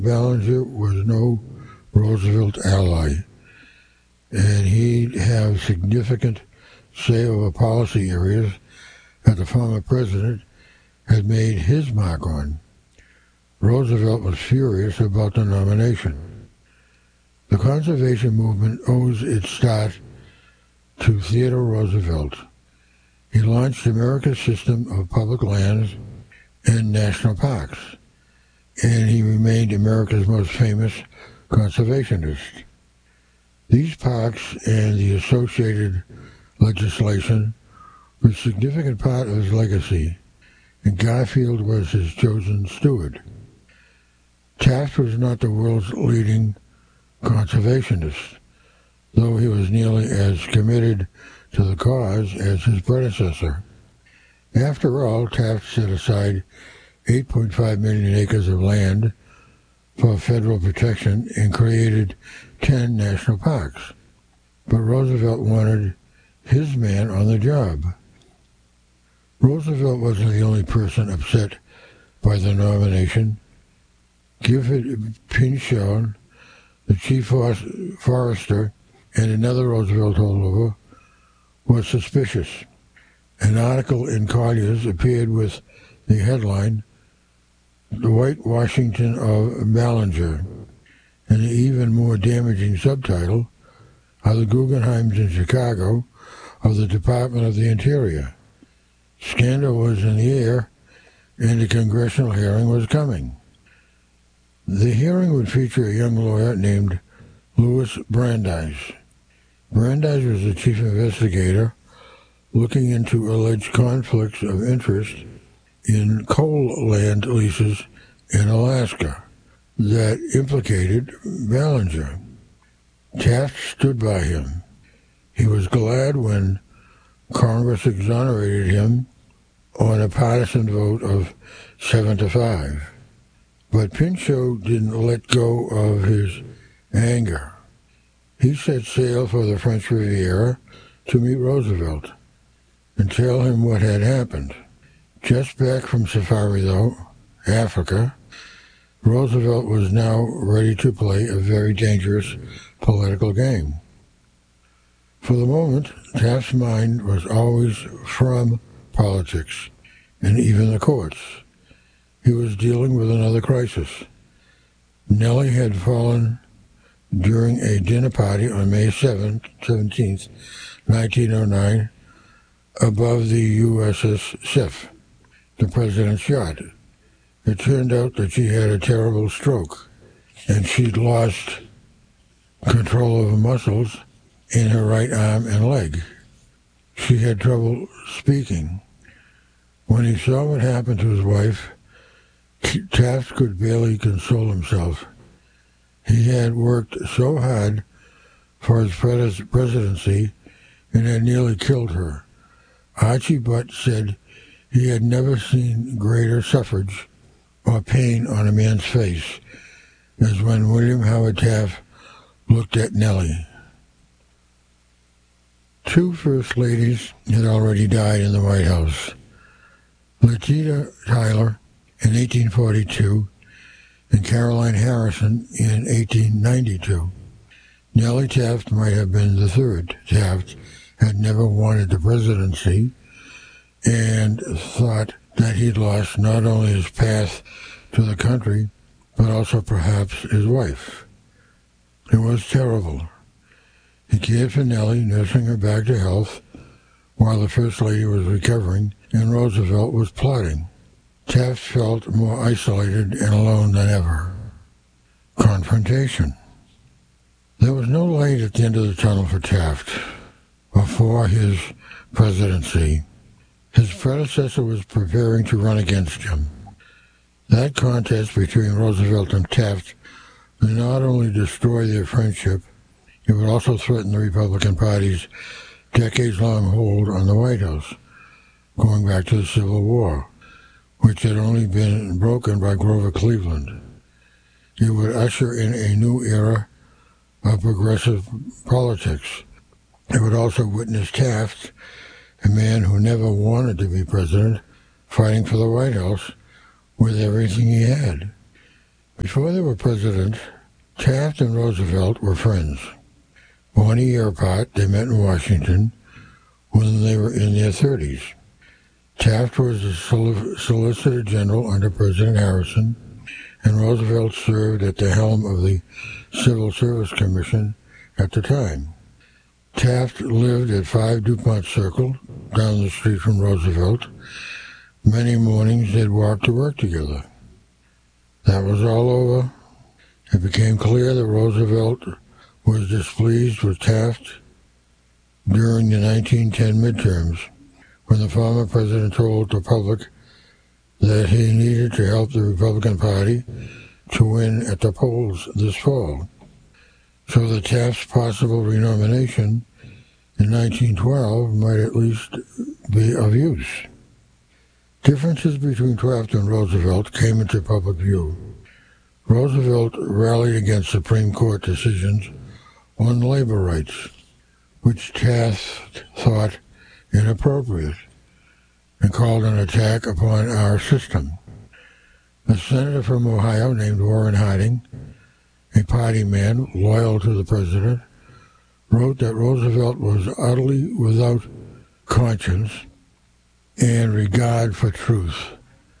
Ballinger was no Roosevelt ally, and he'd have significant say over policy areas that the former president had made his mark on. Roosevelt was furious about the nomination. The conservation movement owes its start to Theodore Roosevelt. He launched America's system of public lands and national parks, and he remained America's most famous conservationist. These parks and the associated legislation were a significant part of his legacy, and Garfield was his chosen steward. Taft was not the world's leading conservationist, though he was nearly as committed to the cause as his predecessor. After all, Taft set aside 8.5 million acres of land for federal protection and created 10 national parks. But Roosevelt wanted his man on the job. Roosevelt wasn't the only person upset by the nomination. Gifford Pinchot, the chief forester and another Roosevelt holdover, was suspicious. An article in Collier's appeared with the headline, "The White Washington of Ballinger," and the even more damaging subtitle, "Are the Guggenheims in Chicago of the Department of the Interior?" Scandal was in the air, and a congressional hearing was coming. The hearing would feature a young lawyer named Louis Brandeis. Brandeis was the chief investigator looking into alleged conflicts of interest in coal land leases in Alaska that implicated Ballinger. Taft stood by him. He was glad when Congress exonerated him on a partisan vote of 7-5. But Pinchot didn't let go of his anger. He set sail for the French Riviera to meet Roosevelt and tell him what had happened. Just back from safari, though, Africa, Roosevelt was now ready to play a very dangerous political game. For the moment, Taft's mind was always from politics and even the courts. He was dealing with another crisis. Nellie had fallen during a dinner party on May 17th, 1909, above the USS Sif, the president's yacht. It turned out that she had a terrible stroke, and she'd lost control of her muscles in her right arm and leg. She had trouble speaking. When he saw what happened to his wife, Taft could barely console himself. He had worked so hard for his presidency and had nearly killed her. Archie Butt said he had never seen greater suffrage or pain on a man's face as when William Howard Taft looked at Nellie. Two first ladies had already died in the White House. Letitia Tyler in 1842 and Caroline Harrison in 1892. Nellie Taft might have been the third. Taft had never wanted the presidency and thought that he'd lost not only his path to the country, but also perhaps his wife. It was terrible. He cared for Nellie, nursing her back to health, while the First Lady was recovering and Roosevelt was plotting. Taft felt more isolated and alone than ever. Confrontation. There was no light at the end of the tunnel for Taft before his presidency. His predecessor was preparing to run against him. That contest between Roosevelt and Taft would not only destroy their friendship, it would also threaten the Republican Party's decades-long hold on the White House, going back to the Civil War, which had only been broken by Grover Cleveland. It would usher in a new era of progressive politics. It would also witness Taft, a man who never wanted to be president, fighting for the White House with everything he had. Before they were presidents, Taft and Roosevelt were friends. 1 year apart, they met in Washington when they were in their 30s. Taft was the Solicitor General under President Harrison, and Roosevelt served at the helm of the Civil Service Commission at the time. Taft lived at 5 DuPont Circle, down the street from Roosevelt. Many mornings they'd walk to work together. That was all over. It became clear that Roosevelt was displeased with Taft during the 1910 midterms, when the former president told the public that he needed to help the Republican Party to win at the polls this fall. So that Taft's possible renomination in 1912 might at least be of use. Differences between Taft and Roosevelt came into public view. Roosevelt rallied against Supreme Court decisions on labor rights, which Taft thought inappropriate, and called an attack upon our system. A senator from Ohio named Warren Harding, a party man loyal to the president, wrote that Roosevelt was utterly without conscience and regard for truth.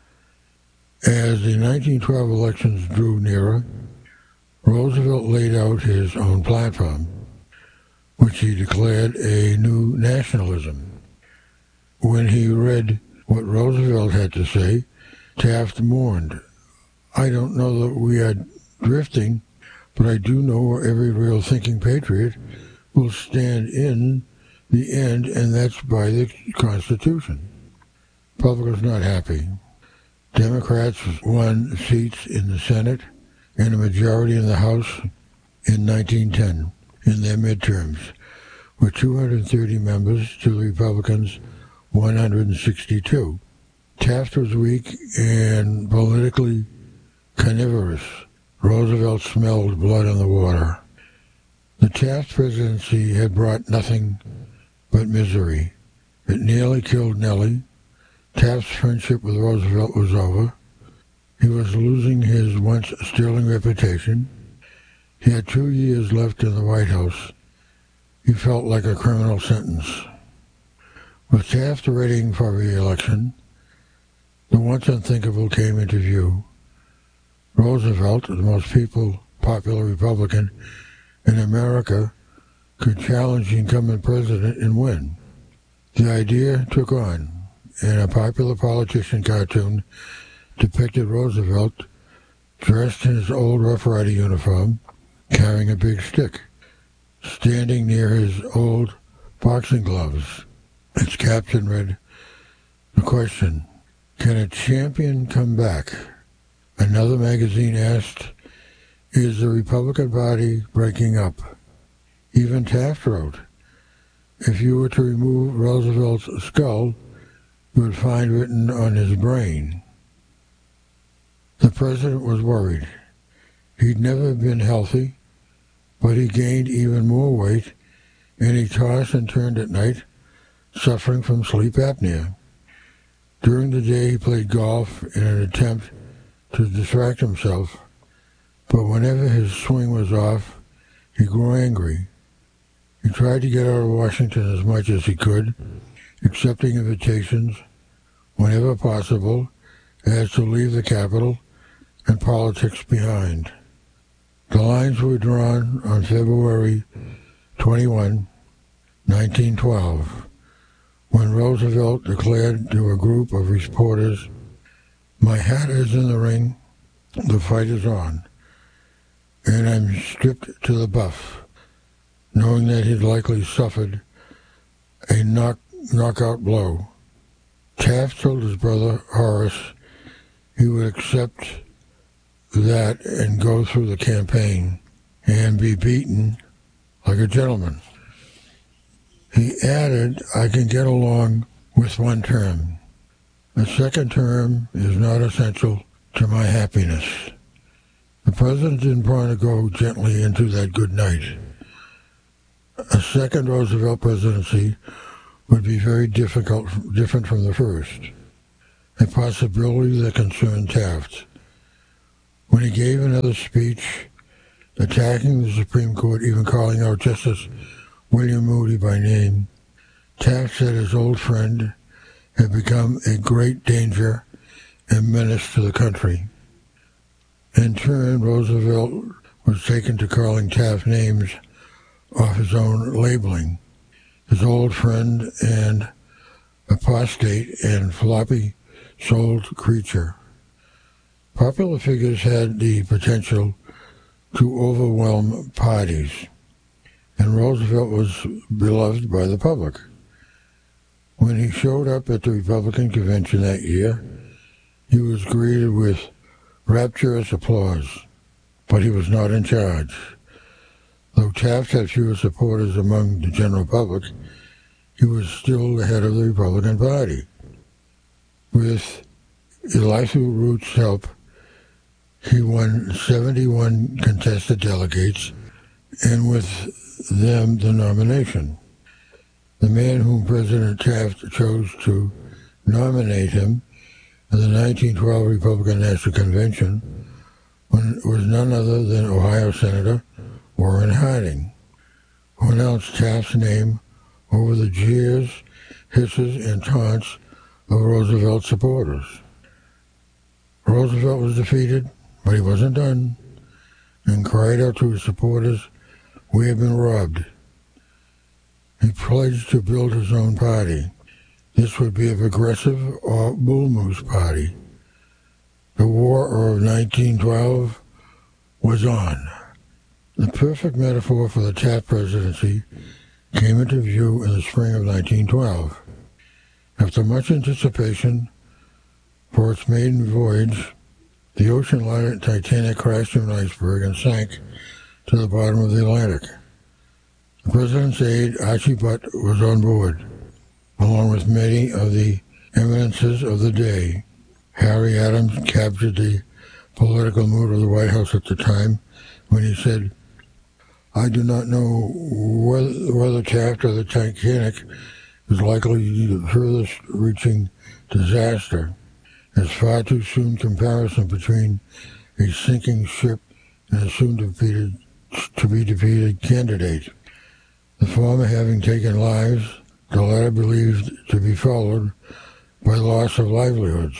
As the 1912 elections drew nearer, Roosevelt laid out his own platform, which he declared a new nationalism. When he read what Roosevelt had to say, Taft mourned, "I don't know that we are drifting, but I do know every real thinking patriot will stand in the end, and that's by the Constitution." The public was not happy. Democrats won seats in the Senate and a majority in the House in 1910 in their midterms, with 230 members to the Republicans' 162. Taft was weak and politically carnivorous. Roosevelt smelled blood in the water. The Taft presidency had brought nothing but misery. It nearly killed Nellie. Taft's friendship with Roosevelt was over. He was losing his once sterling reputation. He had 2 years left in the White House. He felt like a criminal sentence. With Taft readying for re-election, the once unthinkable came into view. Roosevelt, the most popular Republican in America, could challenge the incumbent president and win. The idea took on, and a popular politician cartoon depicted Roosevelt dressed in his old Rough Rider uniform, carrying a big stick, standing near his old boxing gloves. Its caption read, "The question, can a champion come back?" Another magazine asked, "Is the Republican Party breaking up?" Even Taft wrote, "If you were to remove Roosevelt's skull, you would find written on his brain." The president was worried. He'd never been healthy, but he gained even more weight, and he tossed and turned at night, suffering from sleep apnea. During the day, he played golf in an attempt to distract himself, but whenever his swing was off, he grew angry. He tried to get out of Washington as much as he could, accepting invitations whenever possible as to leave the capital and politics behind. The lines were drawn on February 21, 1912, when Roosevelt declared to a group of reporters, "My hat is in the ring, the fight is on, and I'm stripped to the buff," knowing that he'd likely suffered a knockout blow. Taft told his brother Horace he would accept that and go through the campaign and be beaten like a gentleman. He added, "I can get along with one term. A second term is not essential to my happiness." The president didn't want to go gently into that good night. A second Roosevelt presidency would be very different from the first, a possibility that concerned Taft. When he gave another speech attacking the Supreme Court, even calling out Justice William Moody by name, Taft said his old friend had become a great danger and menace to the country. In turn, Roosevelt was taken to calling Taft names off his own labeling. His old friend and apostate and floppy-souled creature. Popular figures had the potential to overwhelm parties, and Roosevelt was beloved by the public. When he showed up at the Republican convention that year, he was greeted with rapturous applause, but he was not in charge. Though Taft had fewer supporters among the general public, he was still the head of the Republican Party. With Elihu Root's help, he won 71 contested delegates, and with them the nomination. The man whom President Taft chose to nominate him in the 1912 Republican National Convention was none other than Ohio Senator Warren Harding, who announced Taft's name over the jeers, hisses, and taunts of Roosevelt supporters. Roosevelt was defeated, but he wasn't done, and cried out to his supporters, "We have been robbed." He pledged to build his own party. This would be a progressive or bull moose party. The War of 1912 was on. The perfect metaphor for the Taft presidency came into view in the spring of 1912. After much anticipation for its maiden voyage, the ocean liner Titanic crashed into an iceberg and sank to the bottom of the Atlantic. The president's aide, Archie Butt, was on board, along with many of the eminences of the day. Harry Adams captured the political mood of the White House at the time when he said, "I do not know whether Taft or the Titanic is likely to be the furthest reaching disaster. It's far too soon comparison between a sinking ship and a soon-to-be-defeated candidate. The former having taken lives, the latter believed to be followed by loss of livelihoods."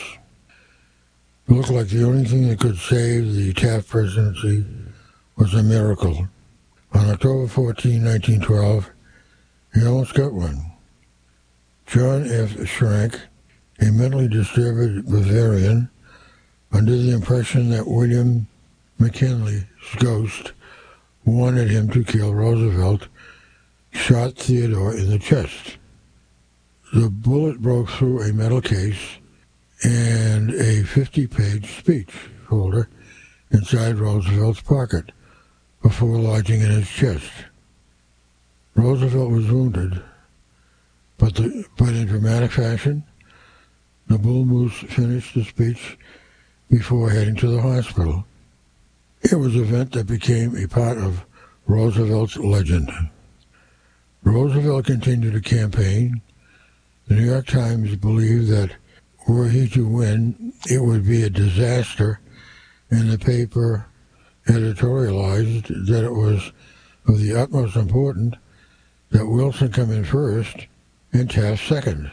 It looked like the only thing that could save the Taft presidency was a miracle. On October 14, 1912, he almost got one. John F. Schrank, a mentally disturbed Bavarian, under the impression that William McKinley's ghost wanted him to kill Roosevelt, shot Theodore in the chest. The bullet broke through a metal case and a 50-page speech folder inside Roosevelt's pocket before lodging in his chest. Roosevelt was wounded, but in dramatic fashion, the bull moose finished the speech before heading to the hospital. It was an event that became a part of Roosevelt's legend. Roosevelt continued to campaign. The New York Times believed that were he to win, it would be a disaster, and the paper editorialized that it was of the utmost importance that Wilson come in first and Taft second.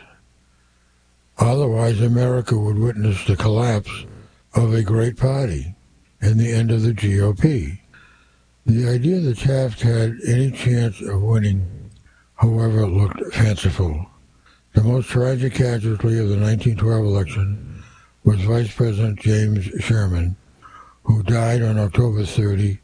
Otherwise, America would witness the collapse of a great party and the end of the GOP. The idea that Taft had any chance of winning, however, looked fanciful. The most tragic casualty of the 1912 election was Vice President James Sherman, who died on October 30,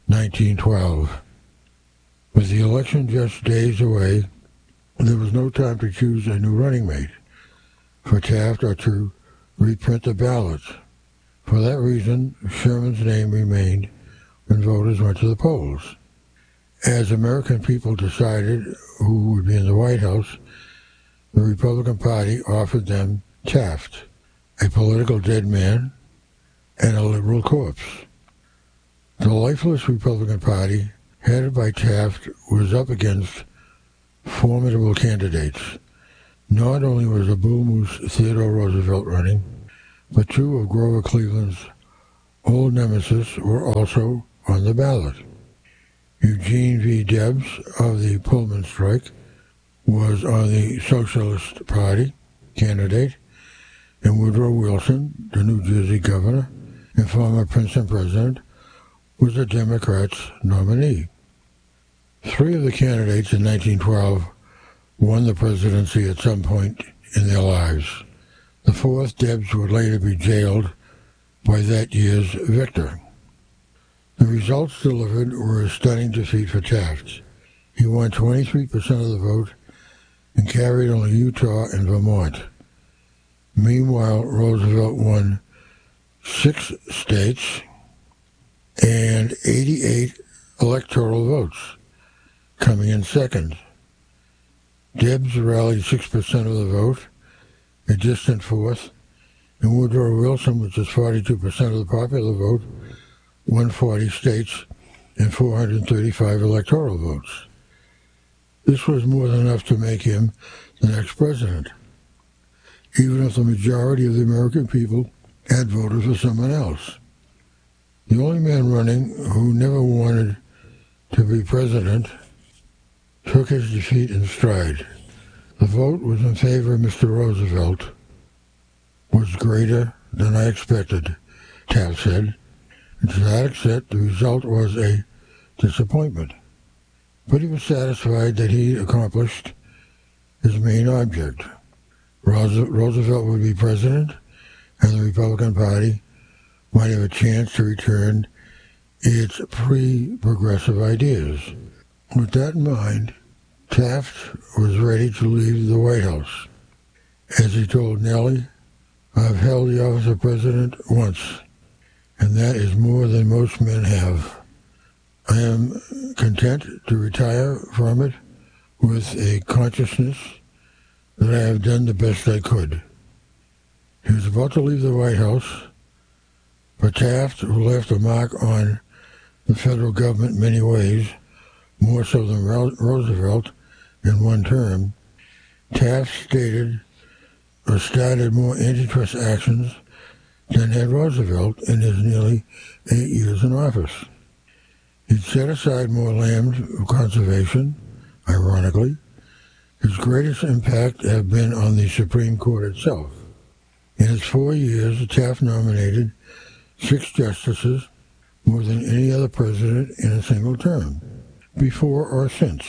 1912. With the election just days away, there was no time to choose a new running mate for Taft or to reprint the ballots. For that reason, Sherman's name remained when voters went to the polls. As American people decided who would be in the White House, the Republican Party offered them Taft, a political dead man, and a liberal corpse. The lifeless Republican Party, headed by Taft, was up against formidable candidates. Not only was the bull moose Theodore Roosevelt running, but two of Grover Cleveland's old nemesis were also on the ballot. Eugene V. Debs of the Pullman strike was on the Socialist Party candidate, and Woodrow Wilson, the New Jersey governor and former Princeton president, was the Democrats' nominee. Three of the candidates in 1912 won the presidency at some point in their lives. The fourth, Debs, would later be jailed by that year's victor. The results delivered were a stunning defeat for Taft. He won 23% of the vote and carried only Utah and Vermont. Meanwhile, Roosevelt won 6 states and 88 electoral votes, coming in second. Debs rallied 6% of the vote, a distant fourth, and Woodrow Wilson, which is 42% of the popular vote, won 40 states and 435 electoral votes. This was more than enough to make him the next president, even if the majority of the American people had voted for someone else. The only man running who never wanted to be president took his defeat in stride. The vote was in favor of Mr. Roosevelt was greater than I expected, Taft said. And to that extent, the result was a disappointment. But he was satisfied that he accomplished his main object. Roosevelt would be president, and the Republican Party might have a chance to return its pre-progressive ideas. With that in mind, Taft was ready to leave the White House. As he told Nellie, "I've held the office of president once, and that is more than most men have. I am content to retire from it with a consciousness that I have done the best I could." He was about to leave the White House, but Taft, who left a mark on the federal government in many ways, more so than Roosevelt in one term, Taft started more antitrust actions than had Roosevelt in his nearly 8 years in office. He'd set aside more land for conservation, ironically. His greatest impact had been on the Supreme Court itself. In his 4 years, Taft nominated 6 justices, more than any other president in a single term, before or since.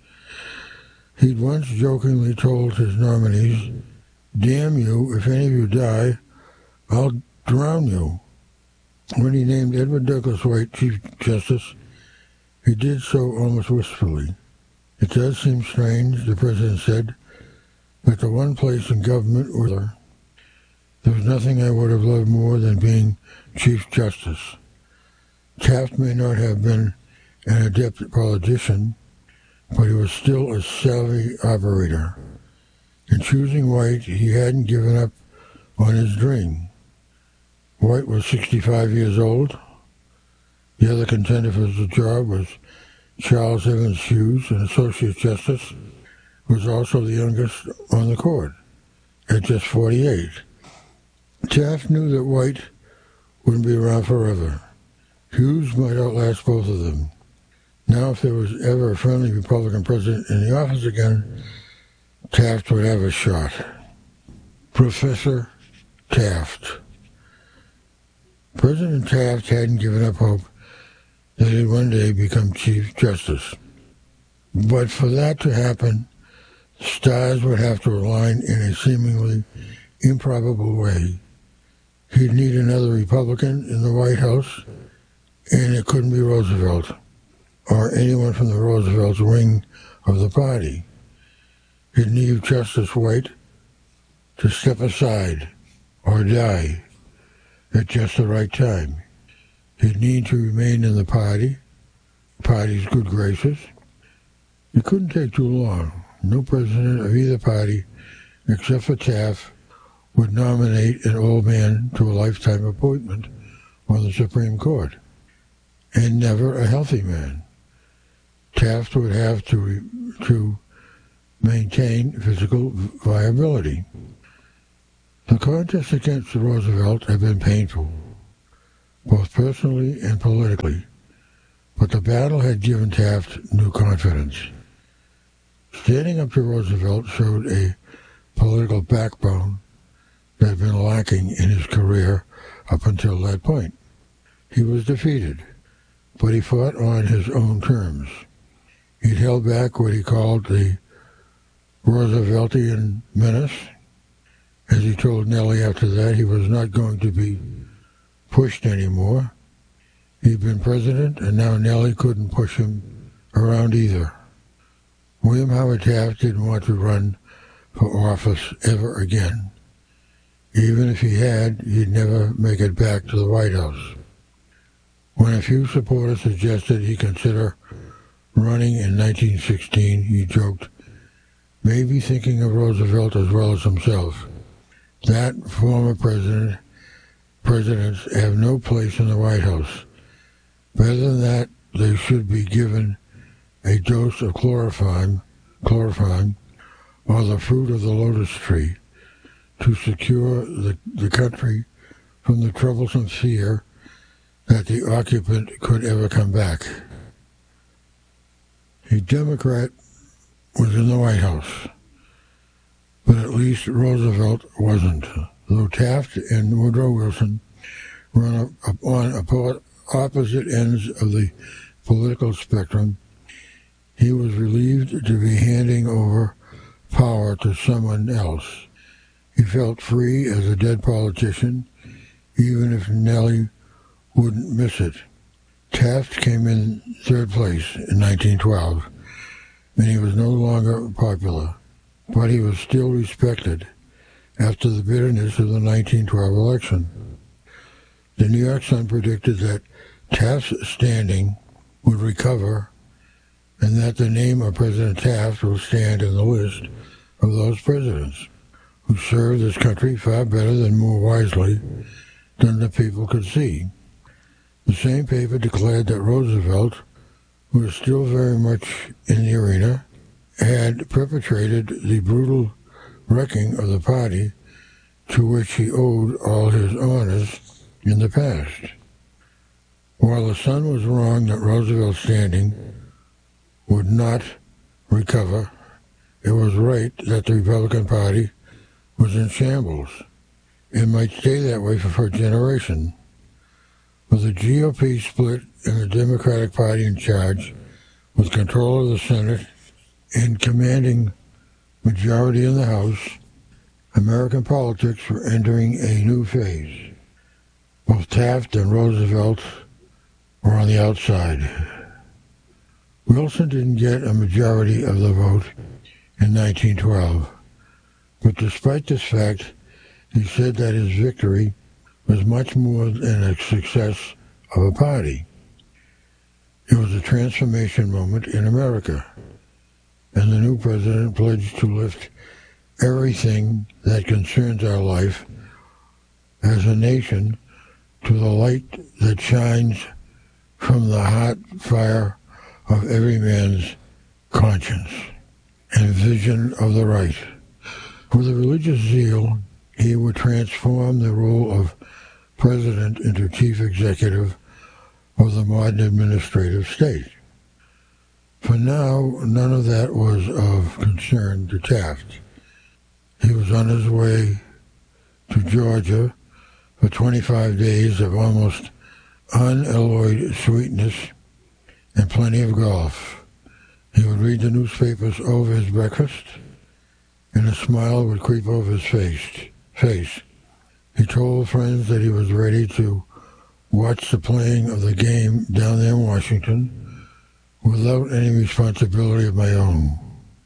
He'd once jokingly told his nominees, "Damn you, if any of you die, I'll drown you." When he named Edward Douglas White Chief Justice, he did so almost wistfully. "It does seem strange," the president said, "that the one place in government where there was nothing I would have loved more than being Chief Justice." Taft may not have been an adept politician, but he was still a savvy operator. In choosing White, he hadn't given up on his dream. White was 65 years old. The other contender for the job was Charles Evans Hughes, an Associate Justice, who was also the youngest on the court, at just 48. Taft knew that White wouldn't be around forever. Hughes might outlast both of them. Now, if there was ever a friendly Republican president in the office again, Taft would have a shot. Professor Taft. President Taft hadn't given up hope that he'd one day become Chief Justice. But for that to happen, stars would have to align in a seemingly improbable way. He'd need another Republican in the White House, and it couldn't be Roosevelt or anyone from the Roosevelt's wing of the party. He'd need Justice White to step aside or die at just the right time. He'd need to remain in the party's good graces. It couldn't take too long. No president of either party, except for Taft, would nominate an old man to a lifetime appointment on the Supreme Court, and never a healthy man. Taft would have to maintain physical viability. The contest against Roosevelt had been painful. both personally and politically. But the battle had given Taft new confidence. Standing up to Roosevelt showed a political backbone that had been lacking in his career up until that point. He was defeated, but he fought on his own terms. He'd held back what he called the Rooseveltian menace. As he told Nellie after that, he was not going to be pushed anymore. He'd been president, and now Nellie couldn't push him around either. William Howard Taft didn't want to run for office ever again. Even if he had, he'd never make it back to the White House. When a few supporters suggested he consider running in 1916, he joked, maybe thinking of Roosevelt as well as himself. That former presidents have no place in the White House. Better than that, they should be given a dose of chloroform, or the fruit of the lotus tree, to secure the country from the troublesome fear that the occupant could ever come back. A Democrat was in the White House, but at least Roosevelt wasn't. Though Taft and Woodrow Wilson were on opposite ends of the political spectrum, he was relieved to be handing over power to someone else. He felt free as a dead politician, even if Nellie wouldn't miss it. Taft came in third place in 1912, and he was no longer popular, but he was still respected after the bitterness of the 1912 election. The New York Sun predicted that Taft's standing would recover and that the name of President Taft will stand in the list of those presidents who served this country far better and more wisely than the people could see. The same paper declared that Roosevelt, who was still very much in the arena, had perpetrated the brutal wrecking of the party to which he owed all his honors in the past. While the Sun was wrong that Roosevelt's standing would not recover, it was right that the Republican Party was in shambles. It might stay that way for a generation. With the GOP split and the Democratic Party in charge, with control of the Senate and commanding majority in the House, American politics were entering a new phase. Both Taft and Roosevelt were on the outside. Wilson didn't get a majority of the vote in 1912, but despite this fact, he said that his victory was much more than a success of a party. It was a transformation moment in America, and the new president pledged to lift everything that concerns our life as a nation to the light that shines from the hot fire of every man's conscience and vision of the right. With a religious zeal, he would transform the role of president into chief executive of the modern administrative state. For now, none of that was of concern to Taft. He was on his way to Georgia for 25 days of almost unalloyed sweetness and plenty of golf. He would read the newspapers over his breakfast, and a smile would creep over his face. He told friends that he was ready to watch the playing of the game down there in Washington without any responsibility of my own.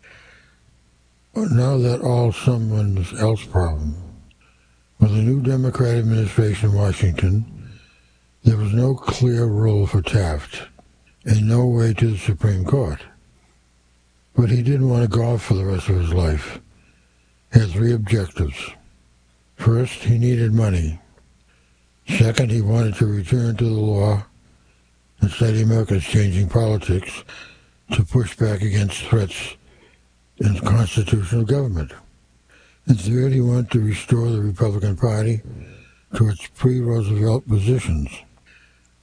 Now that all someone else's problem. With the new Democrat administration in Washington, there was no clear role for Taft and no way to the Supreme Court. But he didn't want to golf for the rest of his life. He had three objectives. First, he needed money. Second, he wanted to return to the law and study America's changing politics to push back against threats in constitutional government. And third, he wanted to restore the Republican Party to its pre-Roosevelt positions.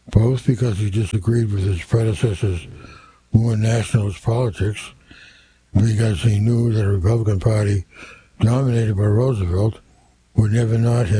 both because he disagreed with his predecessor's more nationalist politics, because he knew that the Republican Party, dominated by Roosevelt, would never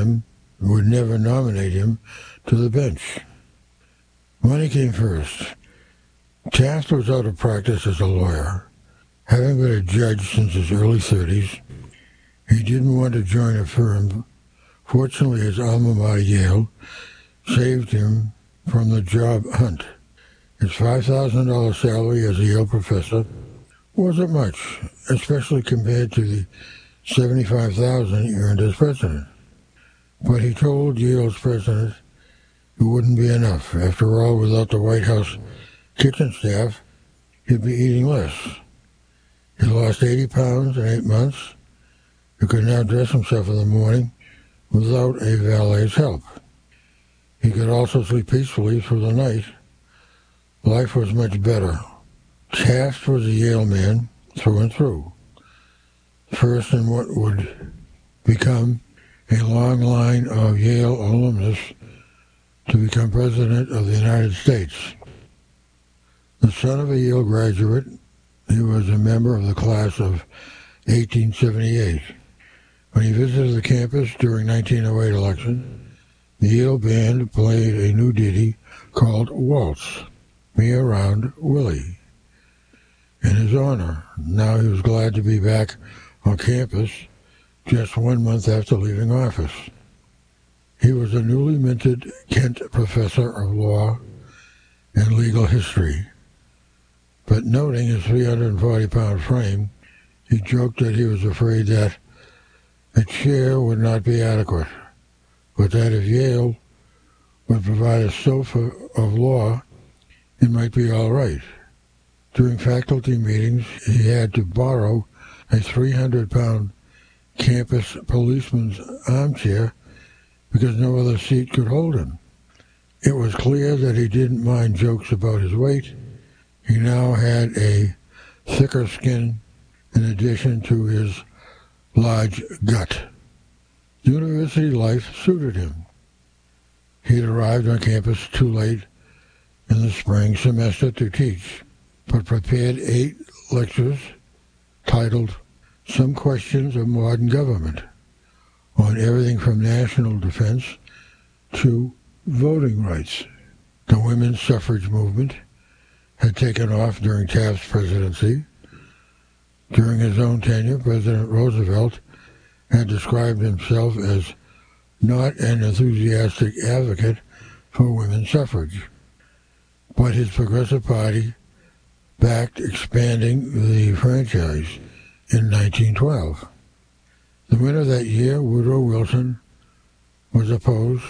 nominate him to the bench. Money came first. Taft was out of practice as a lawyer. Having been a judge since his early 30s, he didn't want to join a firm. Fortunately, his alma mater, Yale, saved him from the job hunt. His $5,000 salary as a Yale professor wasn't much, especially compared to the $75,000 he earned as president. But he told Yale's president it wouldn't be enough. After all, without the White House kitchen staff, he'd be eating less. He lost 80 pounds in 8 months. He could now dress himself in the morning without a valet's help. He could also sleep peacefully through the night. Life was much better. Taft was a Yale man through and through. First in what would become a long line of Yale alumnus to become President of the United States. The son of a Yale graduate, he was a member of the class of 1878. When he visited the campus during 1908 election, the Yale band played a new ditty called Waltz, Me Around Willie, in his honor. Now he was glad to be back on campus just 1 month after leaving office. He was a newly minted Kent professor of law and legal history. But noting his 340-pound frame, he joked that he was afraid that a chair would not be adequate, but that if Yale would provide a sofa of law, it might be all right. During faculty meetings, he had to borrow a 300-pound campus policeman's armchair because no other seat could hold him. It was clear that he didn't mind jokes about his weight. He now had a thicker skin in addition to his large gut. University life suited him. He had arrived on campus too late in the spring semester to teach, but prepared 8 lectures titled Some Questions of Modern Government, on everything from national defense to voting rights. The women's suffrage movement had taken off during Taft's presidency. During his own tenure, President Roosevelt had described himself as not an enthusiastic advocate for women's suffrage, but his Progressive Party backed expanding the franchise in 1912. The winter that year, Woodrow Wilson, was opposed.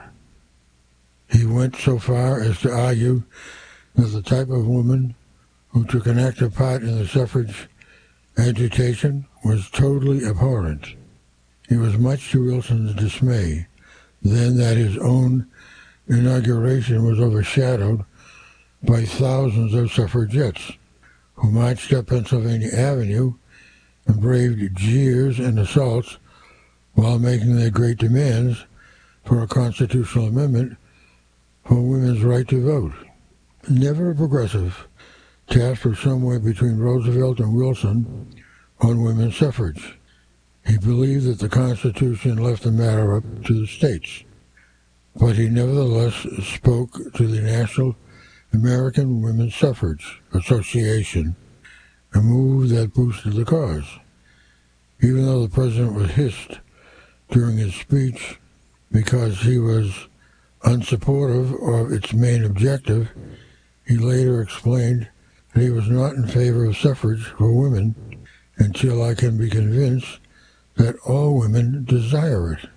He went so far as to argue that the type of woman who took an active part in the suffrage agitation was totally abhorrent. It was much to Wilson's dismay then that his own inauguration was overshadowed by thousands of suffragettes who marched up Pennsylvania Avenue and braved jeers and assaults while making their great demands for a constitutional amendment for women's right to vote. Never a progressive, Taft was somewhere between Roosevelt and Wilson on women's suffrage. He believed that the Constitution left the matter up to the states, but he nevertheless spoke to the National American Women's Suffrage Association, a move that boosted the cause. Even though the president was hissed during his speech because he was unsupportive of its main objective, he later explained that he was not in favor of suffrage for women until I can be convinced that all women desire it.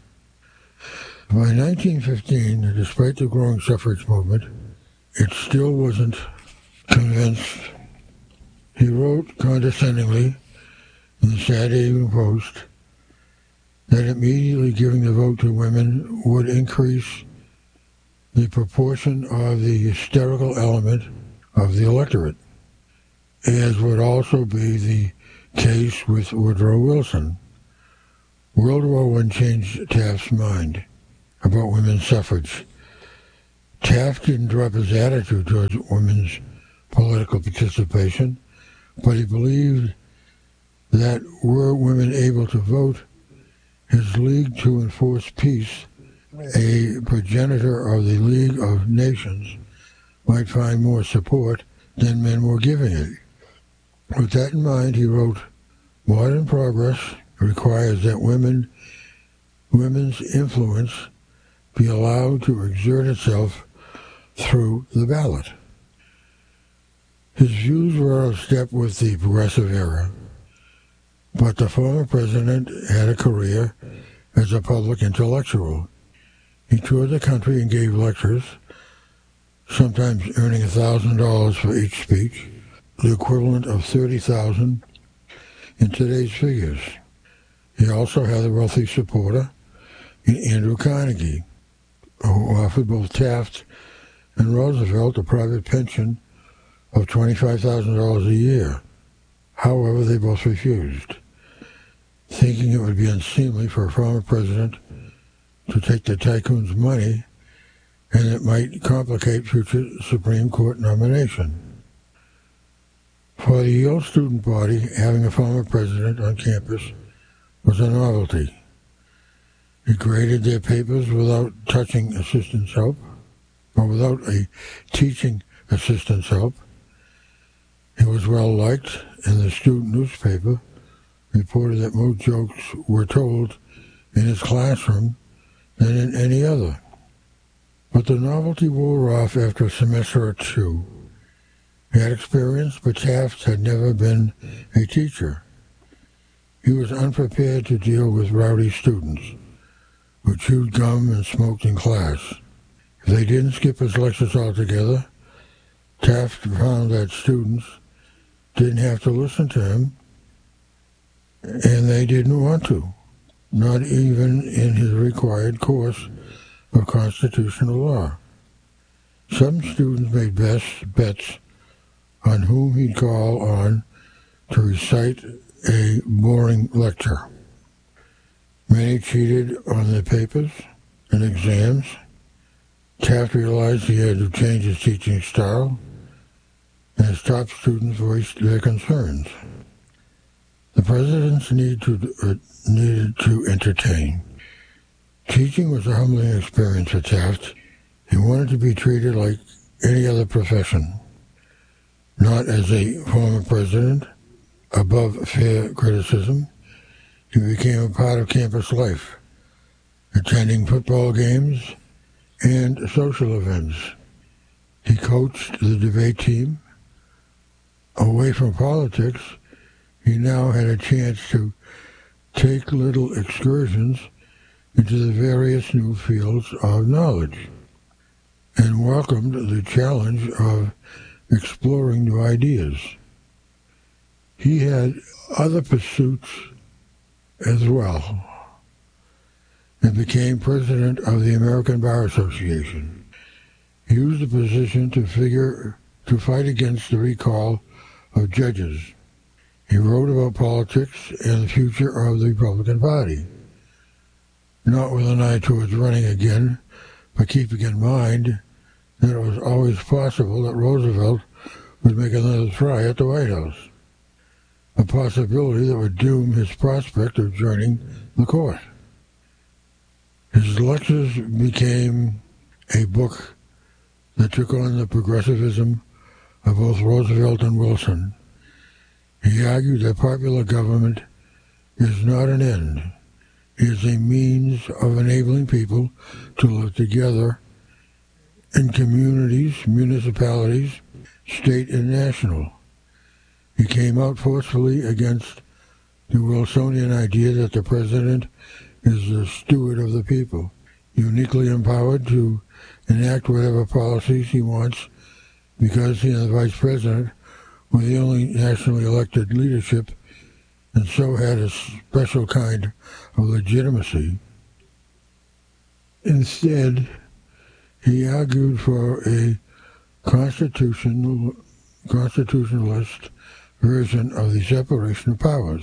By 1915, despite the growing suffrage movement, it still wasn't convinced. He wrote condescendingly in the Saturday Evening Post that immediately giving the vote to women would increase the proportion of the hysterical element of the electorate, as would also be the case with Woodrow Wilson. World War I changed Taft's mind about women's suffrage. Taft didn't drop his attitude towards women's political participation, but he believed that were women able to vote, his League to Enforce Peace, a progenitor of the League of Nations, might find more support than men were giving it. With that in mind, he wrote, "Modern progress requires that women's influence be allowed to exert itself through the ballot." His views were out of step with the progressive era, but the former president had a career as a public intellectual. He toured the country and gave lectures, sometimes earning $1,000 for each speech, the equivalent of $30,000 in today's figures. He also had a wealthy supporter in Andrew Carnegie, who offered both Taft and Roosevelt a private pension of $25,000 a year. However, they both refused, thinking it would be unseemly for a former president to take the tycoon's money and it might complicate future Supreme Court nomination. For the Yale student body, having a former president on campus was a novelty. He graded their papers without touching assistant's help, or without a teaching assistant's help. He was well liked, and the student newspaper reported that more jokes were told in his classroom than in any other. But the novelty wore off after a semester or two. He had experience, but Taft had never been a teacher. He was unprepared to deal with rowdy students who chewed gum and smoked in class. If they didn't skip his lectures altogether, Taft found that students didn't have to listen to him, and they didn't want to, not even in his required course of constitutional law. Some students made best bets on whom he'd call on to recite a boring lecture. Many cheated on their papers and exams. Taft realized he had to change his teaching style, and his top students voiced their concerns. The presidents needed to entertain. Teaching was a humbling experience for Taft. He wanted to be treated like any other profession, not as a former president, above fair criticism. He became a part of campus life, attending football games and social events. He coached the debate team. Away from politics, he now had a chance to take little excursions into the various new fields of knowledge and welcomed the challenge of exploring new ideas. He had other pursuits as well and became president of the American Bar Association. He used the position to fight against the recall of judges. He wrote about politics and the future of the Republican Party, not with an eye towards running again, but keeping in mind that it was always possible that Roosevelt would make another try at the White House, a possibility that would doom his prospect of joining the court. His lectures became a book that took on the progressivism of both Roosevelt and Wilson. He argued that popular government is not an end. It is a means of enabling people to live together in communities, municipalities, state and national. He came out forcefully against the Wilsonian idea that the president is the steward of the people, uniquely empowered to enact whatever policies he wants because he and the vice president were the only nationally elected leadership and so had a special kind of legitimacy. Instead, he argued for a constitutionalist version of the separation of powers.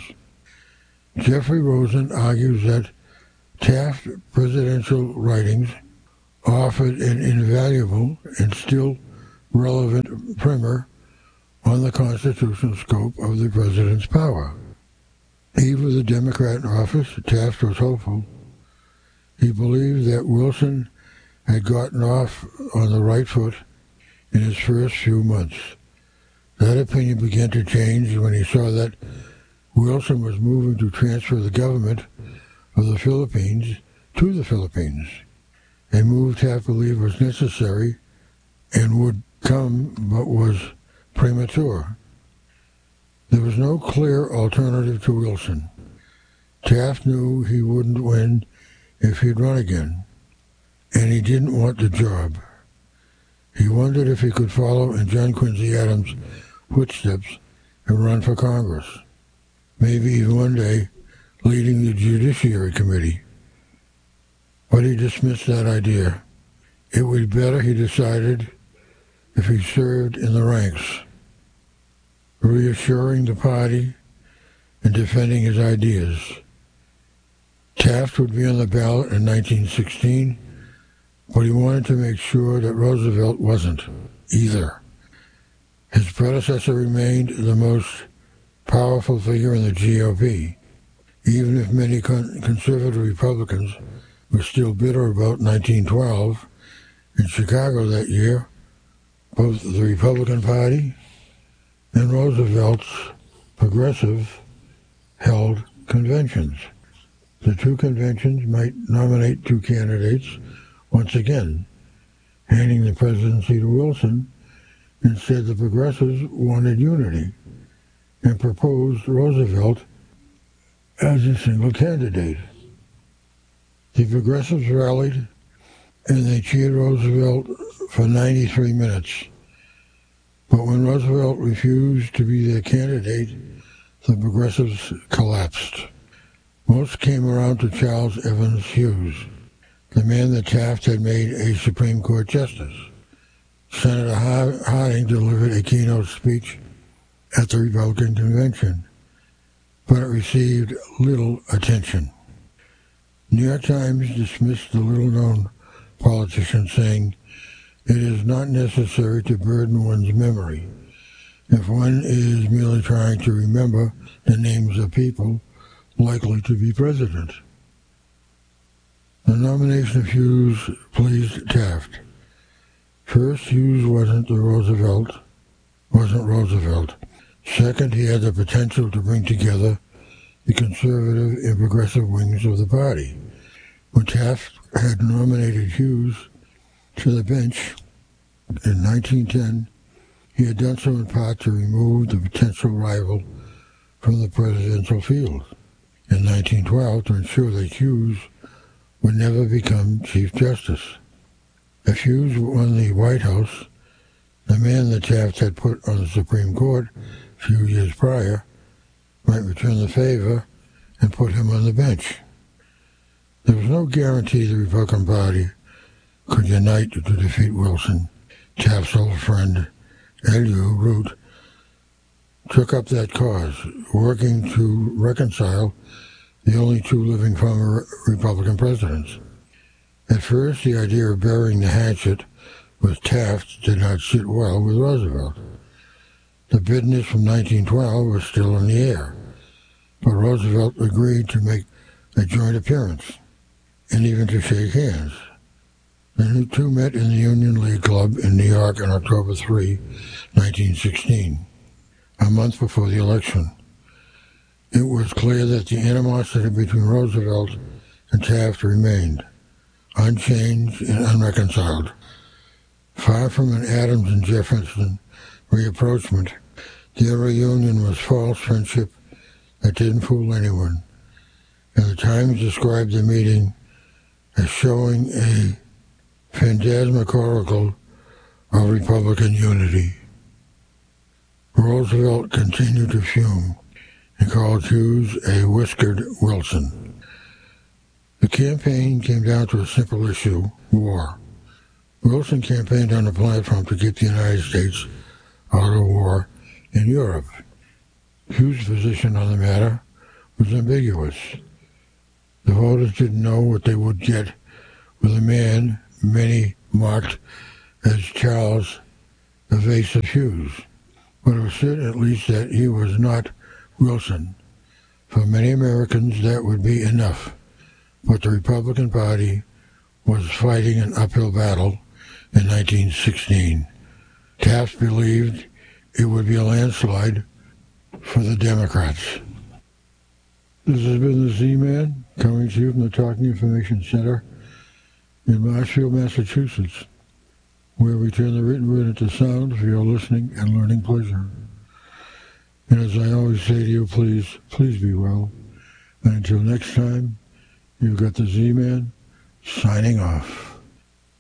Jeffrey Rosen argues that Taft's presidential writings offered an invaluable and still relevant primer on the constitutional scope of the president's power. Even with the Democrat in office, Taft was hopeful. He believed that Wilson had gotten off on the right foot in his first few months. That opinion began to change when he saw that Wilson was moving to transfer the government of the Philippines to the Philippines, a move Taft believed was necessary and would come but was premature. There was no clear alternative to Wilson. Taft knew he wouldn't win if he'd run again, and he didn't want the job. He wondered if he could follow in John Quincy Adams' footsteps and run for Congress, maybe even one day leading the Judiciary Committee. But he dismissed that idea. It would be better, he decided, if he served in the ranks, reassuring the party and defending his ideas. Taft would be on the ballot in 1916, but he wanted to make sure that Roosevelt wasn't either. His predecessor remained the most powerful figure in the GOP, even if many conservative Republicans were still bitter about 1912. In Chicago that year, both the Republican Party and Roosevelt's progressive held conventions. The two conventions might nominate two candidates once again, handing the presidency to Wilson. Instead, the progressives wanted unity and proposed Roosevelt as a single candidate. The progressives rallied and they cheered Roosevelt for 93 minutes. But when Roosevelt refused to be their candidate, the progressives collapsed. Most came around to Charles Evans Hughes, the man that Taft had made a Supreme Court justice. Senator Harding delivered a keynote speech at the Republican convention, but it received little attention. New York Times dismissed the little-known politician, saying, "It is not necessary to burden one's memory if one is merely trying to remember the names of people likely to be president." The nomination of Hughes pleased Taft. First, Hughes wasn't Roosevelt. Second, he had the potential to bring together the conservative and progressive wings of the party. When Taft had nominated Hughes to the bench in 1910, he had done so in part to remove the potential rival from the presidential field. In 1912, to ensure that Hughes would never become Chief Justice. If Hughes won the White House, the man that Taft had put on the Supreme Court a few years prior might return the favor and put him on the bench. There was no guarantee the Republican Party could unite to defeat Wilson. Taft's old friend, Elihu Root, took up that cause, working to reconcile the only two living former Republican presidents. At first, the idea of burying the hatchet with Taft did not sit well with Roosevelt. The bitterness from 1912 was still in the air, but Roosevelt agreed to make a joint appearance and even to shake hands. The two met in the Union League Club in New York on October 3, 1916, a month before the election. It was clear that the animosity between Roosevelt and Taft remained, unchanged and unreconciled. Far from an Adams and Jefferson reapproachment, their reunion was false friendship that didn't fool anyone, and the Times described the meeting as showing a phantasmagorical of Republican unity. Roosevelt continued to fume and called Hughes a whiskered Wilson. The campaign came down to a simple issue: war. Wilson campaigned on a platform to get the United States out of war in Europe. Hughes' position on the matter was ambiguous. The voters didn't know what they would get with a man many marked as Charles Evasive Hughes. But it was certain at least that he was not Wilson. For many Americans, that would be enough. But the Republican Party was fighting an uphill battle in 1916. Taft believed it would be a landslide for the Democrats. This has been the Z-Man, coming to you from the Talking Information Center in Marshfield, Massachusetts, where we turn the written word into sound for your listening and learning pleasure. And as I always say to you, please be well. And until next time, you've got the Z-Man signing off.